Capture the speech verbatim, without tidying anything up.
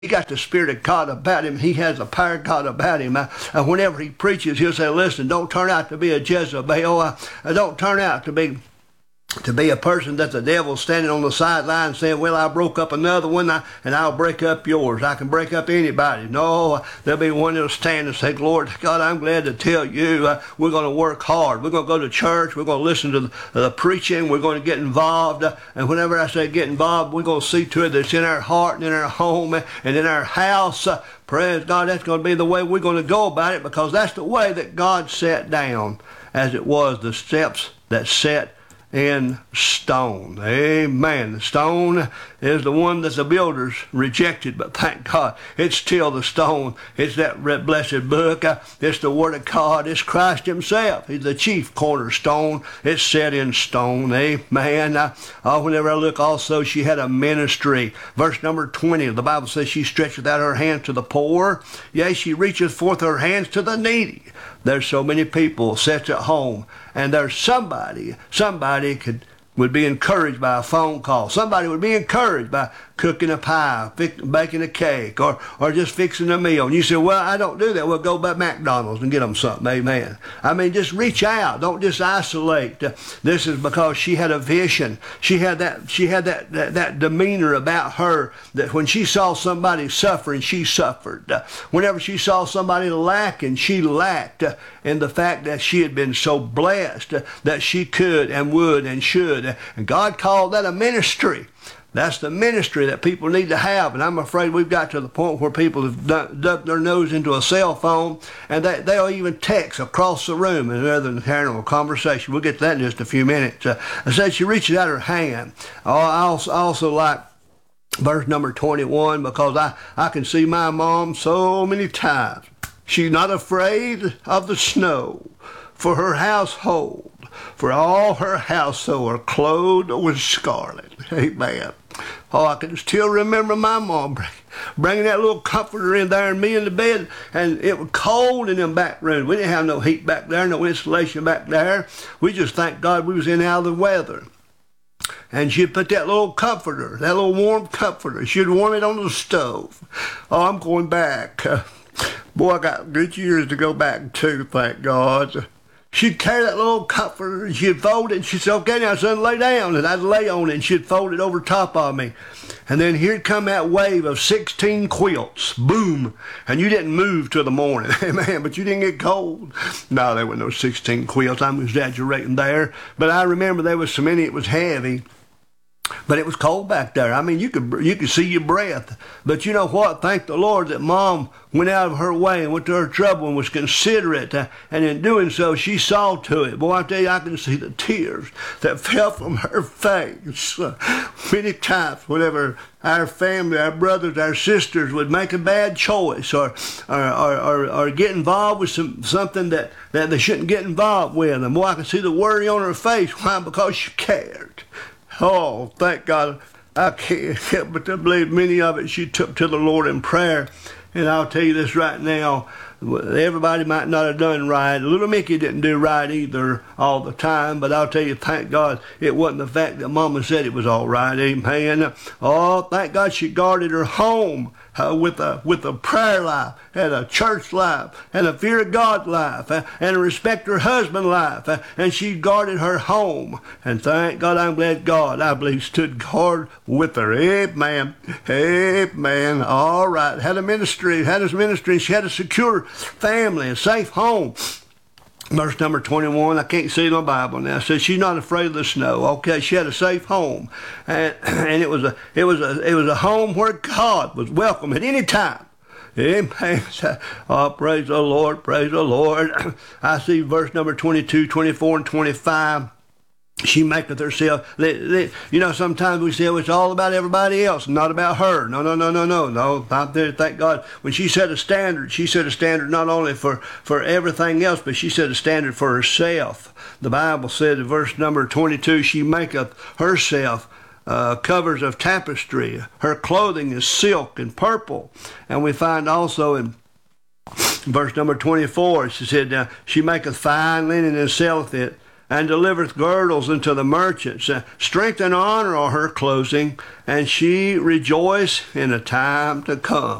He got the Spirit of God about him. He has the power of God about him. Uh, and whenever he preaches, he'll say, listen, don't turn out to be a Jezebel. Uh, don't turn out to be to be a person that the devil's standing on the sideline saying, well, I broke up another one and I'll break up yours. I can break up anybody. No, there'll be one that'll stand and say, Lord God, I'm glad to tell you uh, we're going to work hard. We're going to go to church. We're going to listen to the, the preaching. We're going to get involved. Uh, and whenever I say get involved, we're going to see to it that it's in our heart and in our home and in our house. Uh, praise God, that's going to be the way we're going to go about it, because that's the way that God set down, as it was the steps that set in stone. Amen. The stone is the one that the builders rejected, but thank God, it's still the stone. It's that blessed book. It's the Word of God. It's Christ himself. He's the chief cornerstone. It's set in stone. Amen. Uh, whenever I look also, she had a ministry. Verse number twenty, the Bible says she stretcheth out her hand to the poor. Yea, she reacheth forth her hands to the needy. There's so many people sits at home, and there's somebody, somebody could would be encouraged by a phone call. Somebody would be encouraged by cooking a pie, baking a cake, or, or just fixing a meal. And you say, well, I don't do that. Well, go by McDonald's and get them something. Amen. I mean, just reach out. Don't just isolate. Uh, this is because she had a vision. She had that, she had that, that, that demeanor about her that when she saw somebody suffering, she suffered. Uh, whenever she saw somebody lacking, she lacked. Uh, in the fact that she had been so blessed uh, that she could and would and should. And God called that a ministry. That's the ministry that people need to have. And I'm afraid we've got to the point where people have ducked their nose into a cell phone, and they, they'll even text across the room and rather than carrying on a conversation. We'll get to that in just a few minutes. Uh, I said she reaches out her hand. Oh, I also, I also like verse number twenty-one, because I, I can see my mom so many times. She's not afraid of the snow, for her household, for all her household are clothed with scarlet. Amen. Oh, I can still remember my mom bring, bringing that little comforter in there and me in the bed, and it was cold in them back rooms. We didn't have no heat back there, no insulation back there. We just thank God we was in out of the weather. And she'd put that little comforter, that little warm comforter, she'd warm it on the stove. Oh, I'm going back. Uh, boy, I got good years to go back to, thank God. She'd carry that little comforter and she'd fold it and she'd say, okay, now son, lay down. And I'd lay on it and she'd fold it over top of me. And then here'd come that wave of sixteen quilts. Boom. And you didn't move till the morning. Man, but you didn't get cold. No, there were no sixteen quilts. I'm exaggerating there. But I remember there was so many, it was heavy. But it was cold back there. I mean, you could you could see your breath. But you know what? Thank the Lord that Mom went out of her way and went to her trouble and was considerate. Uh, and in doing so, she saw to it. Boy, I tell you, I can see the tears that fell from her face. Uh, many times whenever our family, our brothers, our sisters would make a bad choice or or, or, or, or get involved with some something that, that they shouldn't get involved with. And boy, I can see the worry on her face. Why? Because she cared. Oh, thank God. I can't help but to believe many of it she took to the Lord in prayer. And I'll tell you this right now, everybody might not have done right. Little Mickey didn't do right either all the time, but I'll tell you, thank God, it wasn't the fact that Mama said it was all right. Amen. Oh, thank God she guarded her home uh, with a with a prayer life and a church life and a fear of God life uh, and a respect her husband life. Uh, and she guarded her home. And thank God, I'm glad God, I believe, stood guard with her. Amen. Amen. All right. Had a ministry, had his ministry. She had a secure family, a safe home. Verse number twenty-one, I can't see it on the Bible now. It says she's not afraid of the snow. Okay, she had a safe home, and and it was a it was a it was a home where God was welcome at any time. Amen. Oh, praise the Lord, praise the Lord. I see verse number twenty-two, twenty-four, and twenty-five. She maketh herself, you know, sometimes we say, oh, it's all about everybody else, not about her. No, no, no, no, no, no, not there, thank God. When she set a standard, she set a standard not only for, for everything else, but she set a standard for herself. The Bible said in verse number twenty-two, she maketh herself uh, covers of tapestry. Her clothing is silk and purple. And we find also in verse number twenty-four, she said, uh, she maketh fine linen and selleth it and delivereth girdles unto the merchants. Uh, strength and honor are her closing, and she rejoice in a time to come.